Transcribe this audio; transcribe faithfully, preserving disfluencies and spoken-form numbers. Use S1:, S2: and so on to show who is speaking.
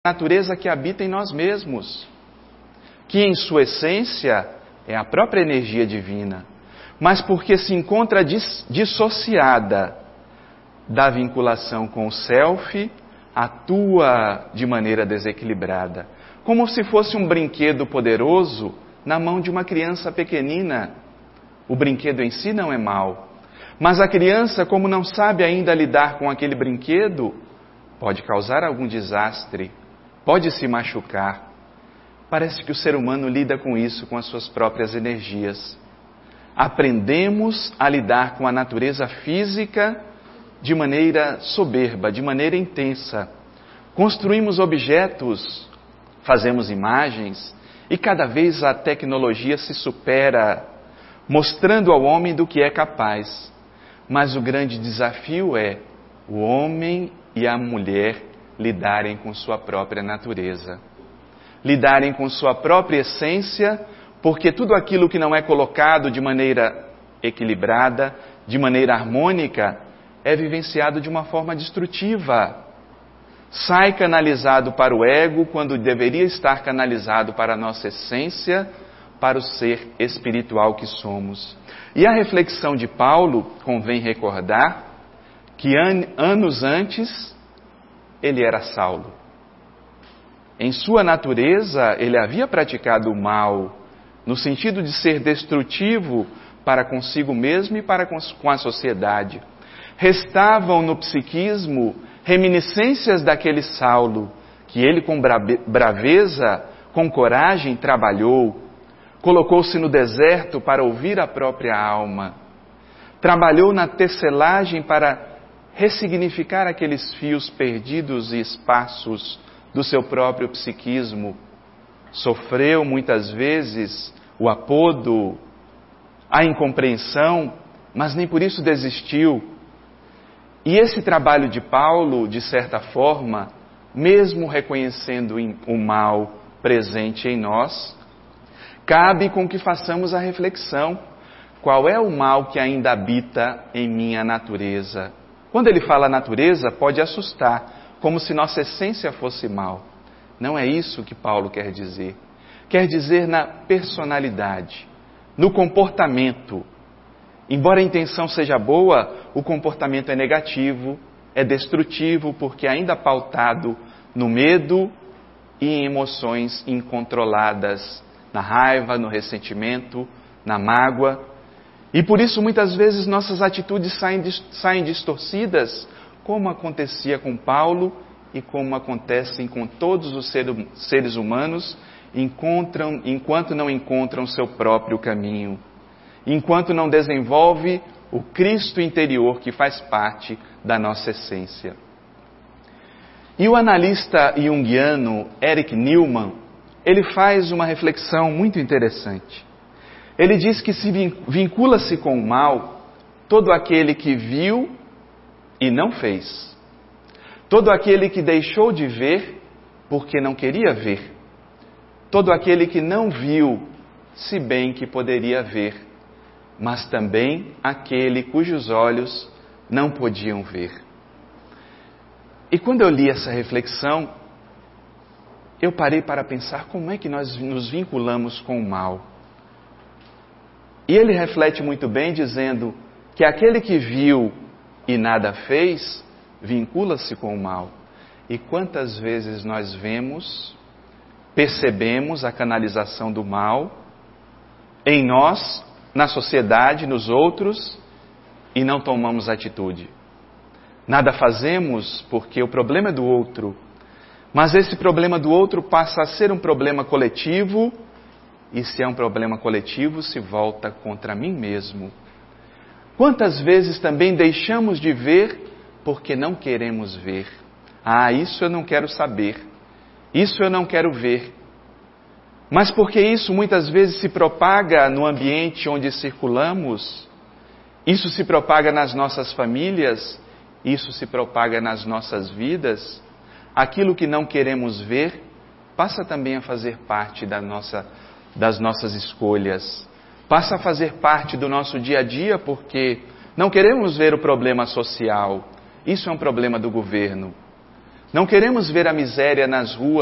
S1: natureza que habita em nós mesmos, que em sua essência é a própria energia divina, mas porque se encontra dis- dissociada da vinculação com o self, atua de maneira desequilibrada, como se fosse um brinquedo poderoso na mão de uma criança pequenina. O brinquedo em si não é mau, mas a criança, como não sabe ainda lidar com aquele brinquedo, pode causar algum desastre, pode se machucar. Parece que o ser humano lida com isso, com as suas próprias energias. Aprendemos a lidar com a natureza física de maneira soberba, de maneira intensa. Construímos objetos, fazemos imagens, e cada vez a tecnologia se supera, mostrando ao homem do que é capaz. Mas o grande desafio é o homem e a mulher lidarem com sua própria natureza, lidarem com sua própria essência, porque tudo aquilo que não é colocado de maneira equilibrada, de maneira harmônica, é vivenciado de uma forma destrutiva. Sai canalizado para o ego quando deveria estar canalizado para a nossa essência, para o ser espiritual que somos. E a reflexão de Paulo, convém recordar, que an- anos antes ele era Saulo. Em sua natureza, ele havia praticado o mal, no sentido de ser destrutivo para consigo mesmo e para com a sociedade. Restavam no psiquismo reminiscências daquele Saulo, que ele com braveza, com coragem, trabalhou, colocou-se no deserto para ouvir a própria alma, trabalhou na tecelagem para ressignificar aqueles fios perdidos e esparsos do seu próprio psiquismo. Sofreu muitas vezes o apodo, a incompreensão, mas nem por isso desistiu. E esse trabalho de Paulo, de certa forma, mesmo reconhecendo o mal presente em nós, cabe com que façamos a reflexão: qual é o mal que ainda habita em minha natureza? Quando ele fala natureza, pode assustar, como se nossa essência fosse mal. Não é isso que Paulo quer dizer. Quer dizer na personalidade, no comportamento. Embora a intenção seja boa, o comportamento é negativo, é destrutivo, porque ainda pautado no medo e em emoções incontroladas, na raiva, no ressentimento, na mágoa. E por isso muitas vezes nossas atitudes saem, saem distorcidas, como acontecia com Paulo e como acontecem com todos os seres humanos, encontram, enquanto não encontram seu próprio caminho, enquanto não desenvolve o Cristo interior que faz parte da nossa essência. E o analista junguiano Eric Newman, ele faz uma reflexão muito interessante. Ele diz que se vincula-se com o mal todo aquele que viu e não fez. Todo aquele que deixou de ver porque não queria ver. Todo aquele que não viu, se bem que poderia ver. Mas também aquele cujos olhos não podiam ver. E quando eu li essa reflexão, eu parei para pensar como é que nós nos vinculamos com o mal. E ele reflete muito bem dizendo que aquele que viu e nada fez, vincula-se com o mal. E quantas vezes nós vemos, percebemos a canalização do mal em nós, na sociedade, nos outros, e não tomamos atitude. Nada fazemos porque o problema é do outro, mas esse problema do outro passa a ser um problema coletivo, e se é um problema coletivo, se volta contra mim mesmo. Quantas vezes também deixamos de ver porque não queremos ver? Ah, isso eu não quero saber, isso eu não quero ver. Mas porque isso muitas vezes se propaga no ambiente onde circulamos, isso se propaga nas nossas famílias, isso se propaga nas nossas vidas, aquilo que não queremos ver passa também a fazer parte da nossa, das nossas escolhas, passa a fazer parte do nosso dia a dia, porque não queremos ver o problema social, isso é um problema do governo. Não queremos ver a miséria nas ruas